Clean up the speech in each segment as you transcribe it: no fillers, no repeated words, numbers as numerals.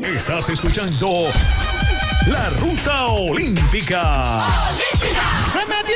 Estás escuchando La Ruta Olímpica. ¡Se metió!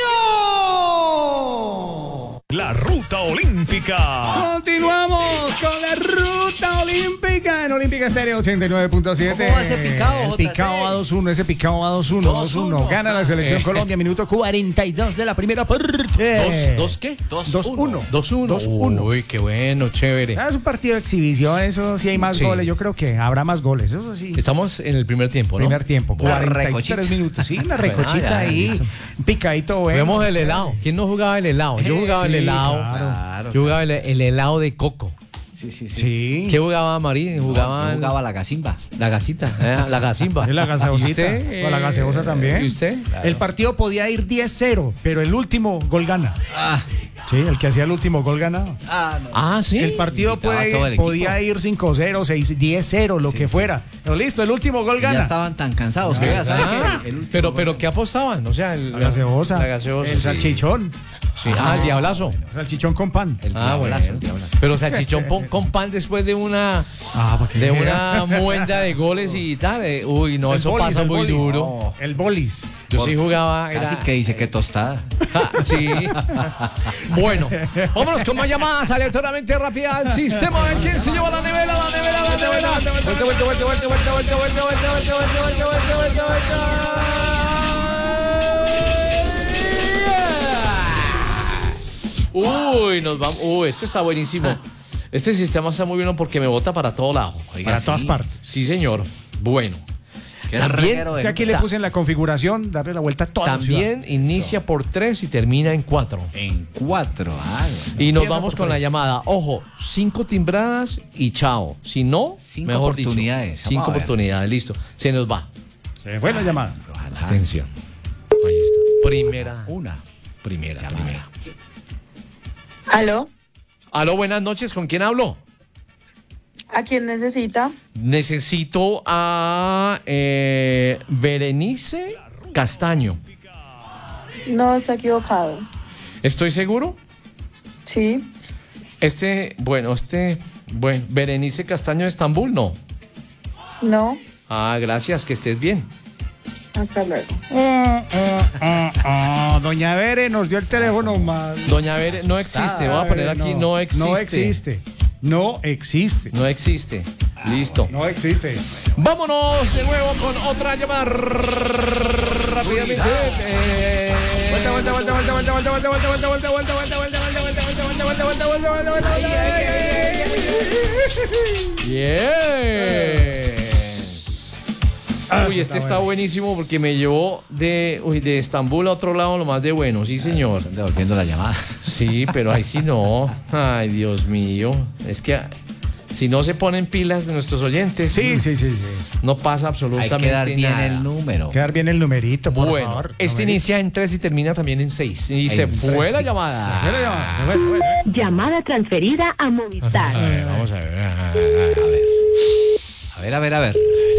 La Ruta Olímpica. Continuamos con la Ruta Olímpica en Olímpica Estéreo 89.7. ¿Cómo va ese picado, El JC? picado a 2-1, ese picado a 2-1. 2-1. Gana la selección Colombia, minuto 42 de la primera parte. ¿Dos qué? 2-1. 2-1. Uy, qué bueno, chévere. Es un partido de exhibición, eso sí hay más Sí. goles. Yo creo que habrá más goles, eso sí. Estamos en el primer tiempo, ¿no? Primer tiempo, Una 43 recochita. minutos. Sí, una recochita ya, ahí. listo. Un picadito bueno. Vemos el helado. ¿Quién no jugaba el helado? Yo jugaba el Sí, helado. Claro. Yo jugaba el helado de coco. Sí. Sí. ¿Qué jugaba Marín? Yo Jugaba jugaba la casimba. la gasita, la gasimba. Es la gaseosita. ¿Y usted, O la gaseosa también. ¿Y usted? El partido podía ir 10-0, pero el último gol gana. Ah, Sí, el que hacía el último gol ganaba. no. Ah, sí. El partido Invitaba a todo el podía ir 5-0, 6-10-0, lo que fuera. Pero listo, el último gol Y ya gana. estaban tan cansados que ya saben Ah, que el último pero ¿qué apostaban? O sea, La gaseosa, La gaseosa. el sí. salchichón. Sí. Ah, el diablazo. Salchichón con pan. El Ah, bueno. diablazo, el diablazo. Pero salchichón con pan después de una ¿Para de una muenda de goles y tal. Uy, no, El eso bolis, pasa el muy bolis. duro. El bolis. Yo sí jugaba. Casi que dice que tostada. Sí. Bueno, vámonos con más llamadas aleatoriamente rápidas al sistema. A ver quién se lleva la nevera. Vuelta. Uy, nos vamos. Uy, esto está buenísimo. Este sistema está muy bueno porque me bota para todo lado. Oiga, Para sí. todas partes. Sí, señor. Bueno. Qué También, reguero O de sea, aquí le Ta- puse en la configuración, darle la vuelta a toda la También ciudad. inicia por 3 y termina en 4. En 4. Ah, bueno. Y nos Empieza vamos por con la 3. llamada. Ojo, 5 timbradas y chao. Si no, 5 mejor oportunidades. dicho. 5 Vamos a ver. oportunidades. Listo. Se nos va. Se fue la llamada. Ojalá. Atención. Ahí está. Primera. Una. Primera. ¿Aló? Aló, buenas noches. ¿Con quién hablo? ¿A quién necesita? Necesito a Berenice Castaño. No, está equivocado. ¿Estoy seguro? Sí. Bueno, Berenice Castaño de Estambul, no. No. Ah, gracias, que estés bien. Hasta luego. Doña Bere nos dio el teléfono mal. Doña Bere, no existe. Voy a poner aquí, no existe. No existe. No existe. No existe. Listo. No existe. Vámonos de nuevo con otra llamada rápidamente. Bien. Uy, este está buenísimo porque me llevó de Estambul a otro lado, lo más de bueno, sí, señor. Están devolviendo la llamada. Sí, pero ahí sí no. Ay, Dios mío. Es que si no se ponen pilas de nuestros oyentes, Sí. no pasa Hay absolutamente que dar bien nada. el número. Quedar bien el numerito, por Bueno, favor. este Numerito. inicia en 3 y termina también en 6. Y se fue la llamada. Fue la llamada. Bueno. Llamada transferida a Movistar. A ver, vamos a ver. A ver.